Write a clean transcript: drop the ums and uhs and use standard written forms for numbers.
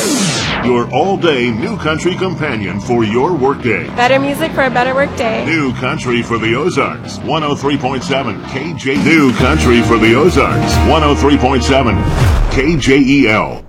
Your all-day New Country companion for your workday. Better music for a better workday. New Country for the Ozarks, 103.7 KJ. New Country for the Ozarks, 103.7 KJEL.